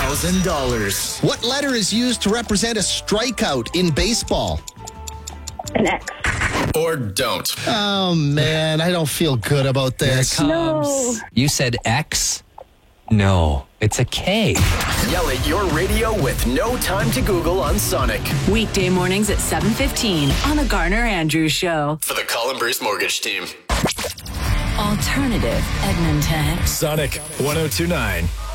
$1,000. What letter is used to represent a strikeout in baseball? An X. Or don't. Oh, man, I don't feel good about this. No. You said X? No, it's a K. Yell at your radio with no time to Google on Sonic. Weekday mornings at 7:15 on the Garner Andrews Show. For the Colin Bruce Mortgage Team. Alternative Edmonton. Sonic 102.9.